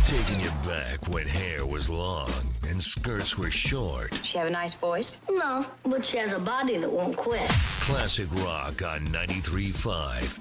Taking you back when hair was long and skirts were short. She have a nice voice? No, but she has a body that won't quit. Classic rock on 93.5